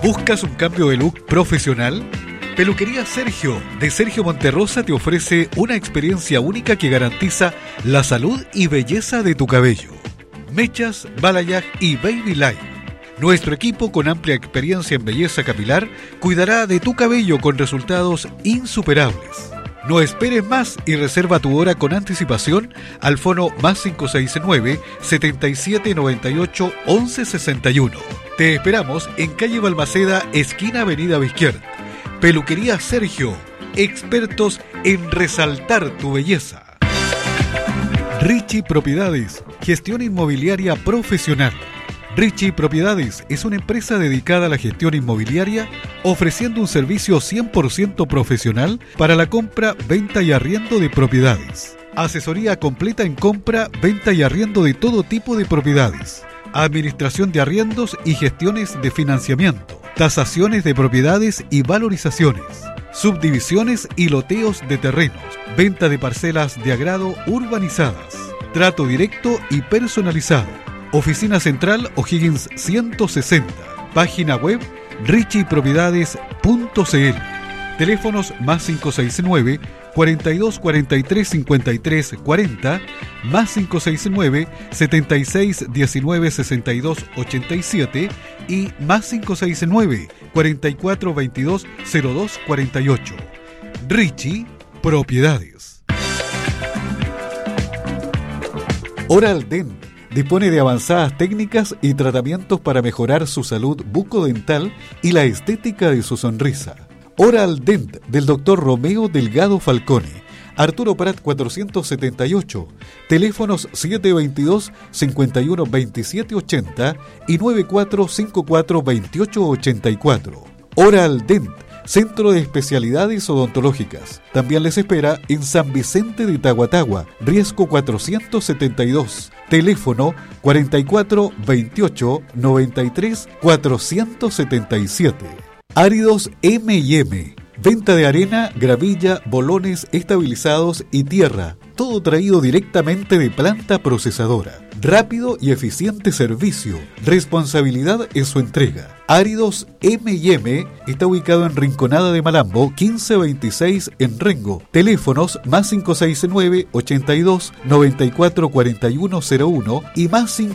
¿Buscas un cambio de look profesional? Peluquería Sergio, de Sergio Monterrosa, te ofrece una experiencia única que garantiza la salud y belleza de tu cabello. Mechas, balayage y baby light. Nuestro equipo, con amplia experiencia en belleza capilar, cuidará de tu cabello con resultados insuperables. No esperes más y reserva tu hora con anticipación al fono +569 7798 1161. Te esperamos en calle Balmaceda, esquina Avenida Bizquiert. Peluquería Sergio, expertos en resaltar tu belleza. Richie Propiedades, gestión inmobiliaria profesional. Richie Propiedades es una empresa dedicada a la gestión inmobiliaria, ofreciendo un servicio 100% profesional para la compra, venta y arriendo de propiedades. Asesoría completa en compra, venta y arriendo de todo tipo de propiedades. Administración de arriendos y gestiones de financiamiento. Tasaciones de propiedades y valorizaciones. Subdivisiones y loteos de terrenos. Venta de parcelas de agrado urbanizadas. Trato directo y personalizado. Oficina Central O'Higgins 160. Página web richiepropiedades.cl. Teléfonos +569 42 43 53 40, +569 76 19 62 87 y +569 44 22 02 48. Richie Propiedades. Oral Dent dispone de avanzadas técnicas y tratamientos para mejorar su salud bucodental y la estética de su sonrisa. Oral Dent del Dr. Romeo Delgado Falcone, Arturo Prat 478, teléfonos 722-512780 y 94542884. Oral Dent, Centro de Especialidades Odontológicas. También les espera en San Vicente de Tahuatahua, Riesgo 472. Teléfono 44 28 93 477. Áridos M&M. Venta de arena, gravilla, bolones estabilizados y tierra. Todo traído directamente de planta procesadora. Rápido y eficiente servicio. Responsabilidad en su entrega. Áridos M&M está ubicado en Rinconada de Malambo, 1526 en Rengo. Teléfonos +569 82 94 4101 y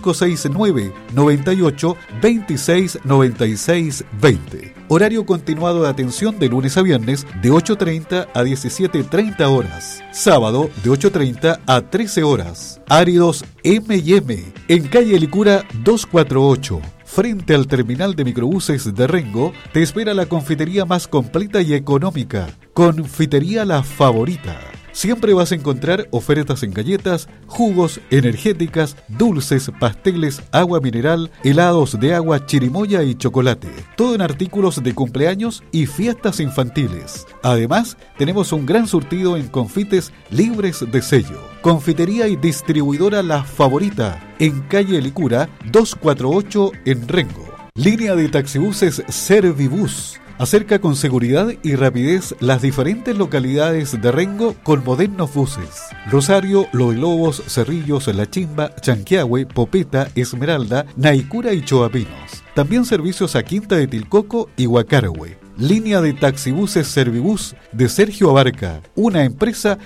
+569 98 26 96 20. Horario continuado de atención de lunes a viernes de 8:30 a 17:30 horas. Sábado de 8:30 a 13 horas. Áridos M&M en calle Licura 248. Frente al terminal de microbuses de Rengo, te espera la confitería más completa y económica. Confitería La Favorita. Siempre vas a encontrar ofertas en galletas, jugos, energéticas, dulces, pasteles, agua mineral, helados de agua, chirimoya y chocolate. Todo en artículos de cumpleaños y fiestas infantiles. Además, tenemos un gran surtido en confites libres de sello. Confitería y distribuidora La Favorita, en calle Licura 248 en Rengo. Línea de taxibuses Servibus. Acerca con seguridad y rapidez las diferentes localidades de Rengo con modernos buses. Rosario, Los Lobos, Cerrillos, La Chimba, Chanquiahue, Popeta, Esmeralda, Naicura y Choapinos. También servicios a Quinta de Tilcoco y Huacarahue. Línea de taxibuses Servibus de Sergio Abarca, una empresa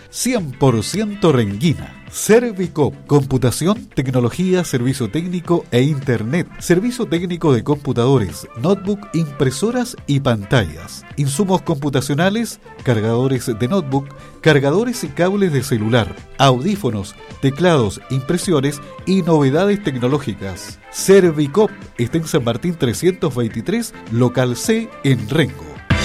100% renguina. Servicop, computación, tecnología, servicio técnico e internet, servicio técnico de computadores, notebook, impresoras y pantallas, insumos computacionales, cargadores de notebook, cargadores y cables de celular, audífonos, teclados, impresiones y novedades tecnológicas. Servicop está en San Martín 323, local C en Rengo.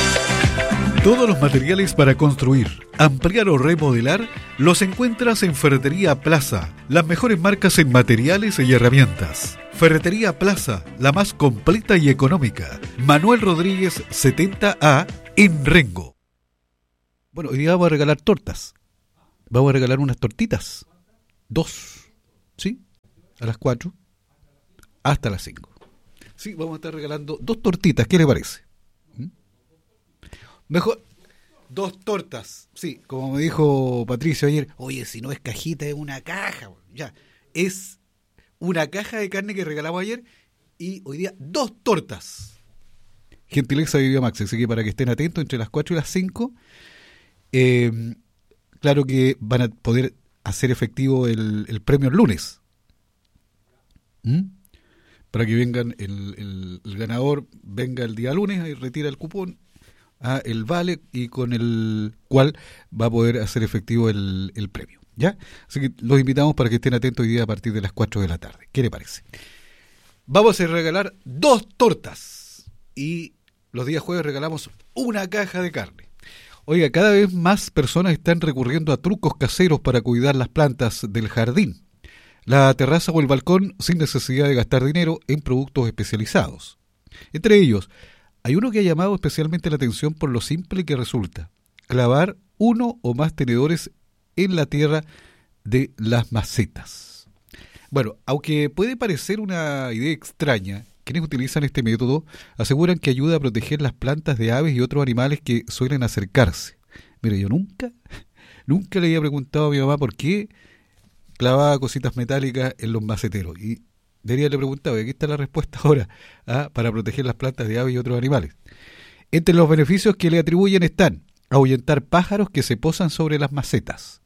Todos los materiales para construir, ampliar o remodelar los encuentras en Ferretería Plaza, las mejores marcas en materiales y herramientas. Ferretería Plaza, la más completa y económica. Manuel Rodríguez 70A en Rengo. Bueno, hoy día vamos a regalar tortas. Vamos a regalar unas tortitas. 2, ¿sí? A las 4 hasta las 5. Sí, vamos a estar regalando 2 tortitas, ¿qué le parece? Mejor 2 tortas. Sí, como me dijo Patricio ayer, oye, si no es cajita, es una caja. Ya, es una caja de carne que regalamos ayer y hoy día 2 tortas. gentileza de Viva Max, así que para que estén atentos entre las 4 y las 5, claro que van a poder hacer efectivo el premio el lunes. Para que vengan, el ganador venga el día lunes y retira el cupón, el vale, y con el cual va a poder hacer efectivo el premio, ¿ya? Así que los invitamos para que estén atentos hoy día a partir de las 4 de la tarde. ¿Qué le parece? Vamos a regalar 2 tortas y los días jueves regalamos una caja de carne. Oiga, cada vez más personas están recurriendo a trucos caseros para cuidar las plantas del jardín, la terraza o el balcón sin necesidad de gastar dinero en productos especializados. Entre ellos, hay uno que ha llamado especialmente la atención por lo simple que resulta: clavar uno o más tenedores en la tierra de las macetas. Bueno, aunque puede parecer una idea extraña, quienes utilizan este método aseguran que ayuda a proteger las plantas de aves y otros animales que suelen acercarse. Mire, yo nunca le había preguntado a mi mamá por qué clavaba cositas metálicas en los maceteros, y debería haberle preguntado, y aquí está la respuesta ahora, para proteger las plantas de aves y otros animales. Entre los beneficios que le atribuyen están: ahuyentar pájaros que se posan sobre las macetas,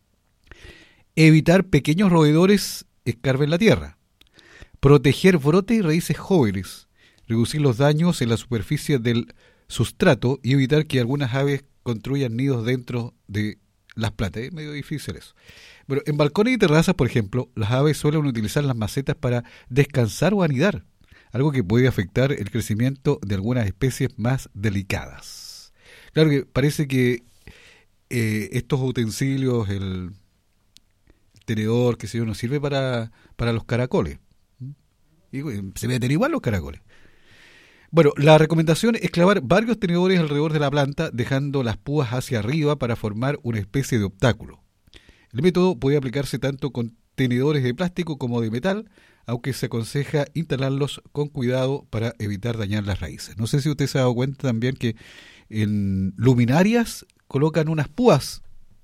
evitar pequeños roedores escarben la tierra, proteger brotes y raíces jóvenes, reducir los daños en la superficie del sustrato y evitar que algunas aves construyan nidos dentro de las plantas. Es medio difícil eso. Bueno, en balcones y terrazas, por ejemplo, las aves suelen utilizar las macetas para descansar o anidar, algo que puede afectar el crecimiento de algunas especies más delicadas. Claro que parece que estos utensilios, el tenedor, que sé yo, nos sirve para los caracoles. Y se meten igual los caracoles. Bueno, la recomendación es clavar varios tenedores alrededor de la planta, dejando las púas hacia arriba para formar una especie de obstáculo. El método puede aplicarse tanto con tenedores de plástico como de metal, aunque se aconseja instalarlos con cuidado para evitar dañar las raíces. No sé si usted se ha dado cuenta también que en luminarias colocan unas púas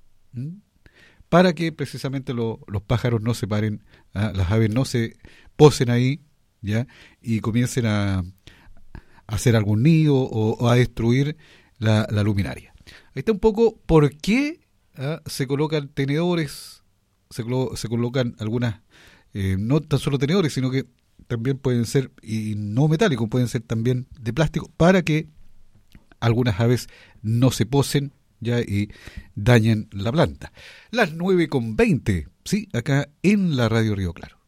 para que precisamente los pájaros no se paren, las aves no se posen ahí, ¿ya? Y comiencen a hacer algún nido o a destruir la luminaria. Ahí está un poco por qué se colocan tenedores, se colocan algunas, no tan solo tenedores, sino que también pueden ser, y no metálicos, pueden ser también de plástico, para que algunas aves no se posen, ya, y dañen la planta. Las 9:20, sí, acá en la Radio Río Claro.